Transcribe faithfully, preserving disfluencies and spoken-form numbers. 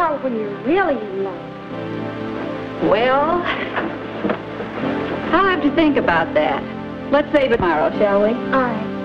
Or when you're really in love? Well, I'll have to think about that. Let's save it tomorrow, shall we? All right.